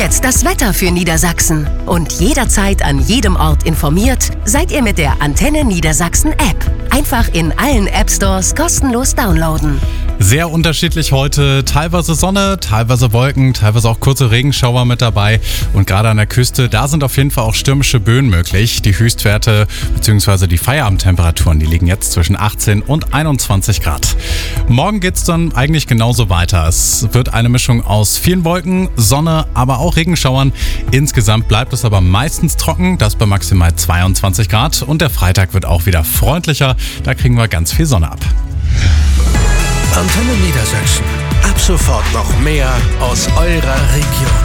jetzt das Wetter für Niedersachsen. Und jederzeit an jedem Ort informiert seid ihr mit der Antenne Niedersachsen App. Einfach in allen App-Stores kostenlos downloaden. Sehr unterschiedlich heute, teilweise Sonne, teilweise Wolken, teilweise auch kurze Regenschauer mit dabei. Und gerade an der Küste, da sind auf jeden Fall auch stürmische Böen möglich. Die Höchstwerte bzw. die Feierabendtemperaturen, die liegen jetzt zwischen 18 und 21 Grad. Morgen geht's dann eigentlich genauso weiter. Es wird eine Mischung aus vielen Wolken, Sonne, aber auch Regenschauern. Insgesamt bleibt es aber meistens trocken, das bei maximal 22 Grad. Und der Freitag wird auch wieder freundlicher, da kriegen wir ganz viel Sonne ab. Antenne Niedersachsen. Ab sofort noch mehr aus eurer Region.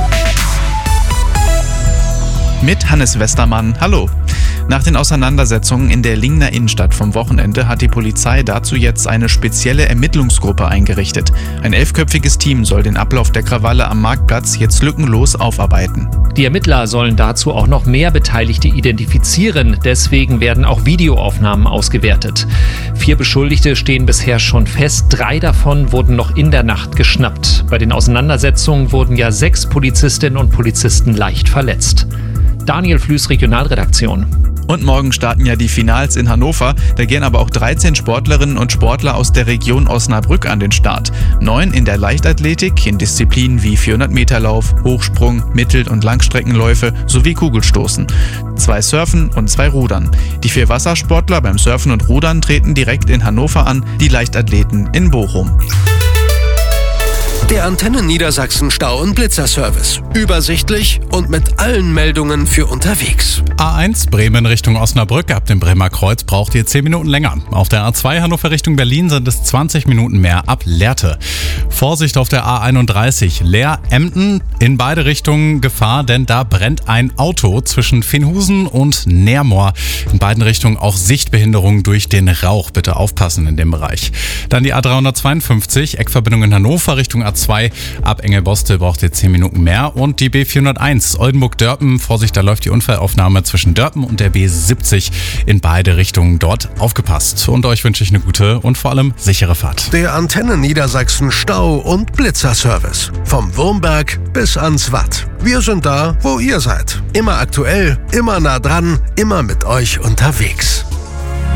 Mit Hannes Westermann. Hallo. Nach den Auseinandersetzungen in der Lingner Innenstadt vom Wochenende hat die Polizei dazu jetzt eine spezielle Ermittlungsgruppe eingerichtet. Ein 11-köpfiges Team soll den Ablauf der Krawalle am Marktplatz jetzt lückenlos aufarbeiten. Die Ermittler sollen dazu auch noch mehr Beteiligte identifizieren. Deswegen werden auch Videoaufnahmen ausgewertet. 4 Beschuldigte stehen bisher schon fest. 3 davon wurden noch in der Nacht geschnappt. Bei den Auseinandersetzungen wurden ja 6 Polizistinnen und Polizisten leicht verletzt. Daniel Flüß, Regionalredaktion. Und morgen starten ja die Finals in Hannover. Da gehen aber auch 13 Sportlerinnen und Sportler aus der Region Osnabrück an den Start. 9 in der Leichtathletik, in Disziplinen wie 400-Meter-Lauf, Hochsprung, Mittel- und Langstreckenläufe sowie Kugelstoßen. 2 Surfen und 2 Rudern. Die 4 Wassersportler beim Surfen und Rudern treten direkt in Hannover an, die Leichtathleten in Bochum. Der Antenne Niedersachsen Stau- und Blitzerservice. Übersichtlich und mit allen Meldungen für unterwegs. A1 Bremen Richtung Osnabrück. Ab dem Bremer Kreuz braucht ihr 10 Minuten länger. Auf der A2 Hannover Richtung Berlin sind es 20 Minuten mehr ab Lehrte. Vorsicht auf der A31 Leer-Emden. In beide Richtungen Gefahr, denn da brennt ein Auto zwischen Fenhusen und Neermoor. In beiden Richtungen auch Sichtbehinderung durch den Rauch. Bitte aufpassen in dem Bereich. Dann die A352 Eckverbindung in Hannover Richtung A2. Ab Engelbostel braucht ihr 10 Minuten mehr. Und die B401 Oldenburg-Dörpen. Vorsicht, da läuft die Unfallaufnahme zwischen Dörpen und der B70 in beide Richtungen. Dort aufgepasst. Und euch wünsche ich eine gute und vor allem sichere Fahrt. Der Antenne Niedersachsen Stau- und Blitzerservice. Vom Wurmberg bis ans Watt. Wir sind da, wo ihr seid. Immer aktuell, immer nah dran, immer mit euch unterwegs.